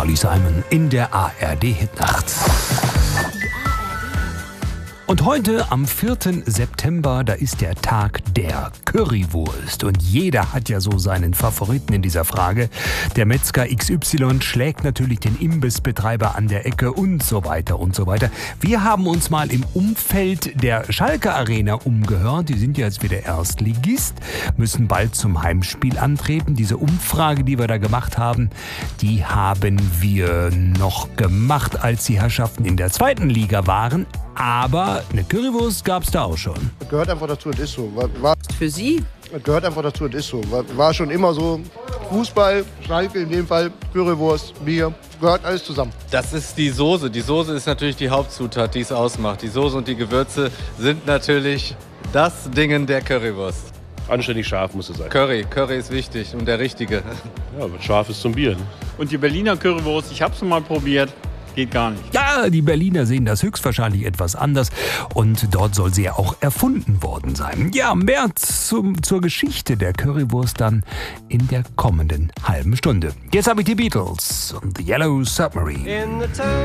Carly Simon in der ARD-Hitnacht. Und heute, am 4. September, da ist der Tag der Currywurst. Und jeder hat ja so seinen Favoriten in dieser Frage. Der Metzger XY schlägt natürlich den Imbissbetreiber an der Ecke und so weiter und so weiter. Wir haben uns mal im Umfeld der Schalke Arena umgehört. Die sind ja jetzt wieder Erstligist, müssen bald zum Heimspiel antreten. Diese Umfrage, die wir da gemacht haben, die haben wir noch gemacht, als die Herrschaften in der 2. Liga waren. Aber eine Currywurst gab es da auch schon. Das gehört einfach dazu, das ist so. Für Sie? Das gehört einfach dazu, das ist so. War schon immer so. Fußball, Schalke in dem Fall, Currywurst, Bier, gehört alles zusammen. Das ist die Soße. Die Soße ist natürlich die Hauptzutat, die es ausmacht. Die Soße und die Gewürze sind natürlich das Dingen der Currywurst. Anständig scharf muss es sein. Curry ist wichtig und der richtige. Ja, aber scharf ist zum Bier. Ne? Und die Berliner Currywurst, ich habe sie mal probiert. Geht gar nicht. Ja, die Berliner sehen das höchstwahrscheinlich etwas anders und dort soll sie ja auch erfunden worden sein. Ja, mehr zur Geschichte der Currywurst dann in der kommenden halben Stunde. Jetzt habe ich die Beatles und The Yellow Submarine.